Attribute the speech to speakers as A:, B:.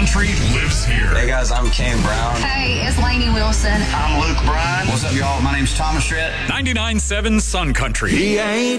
A: Country lives here.
B: Hey guys, I'm Kane Brown.
C: Hey, it's Lainey Wilson.
D: I'm Luke Bryan.
E: What's up, y'all? My name's Thomas Rhett.
A: 99.7 Sun Country.
F: He ain't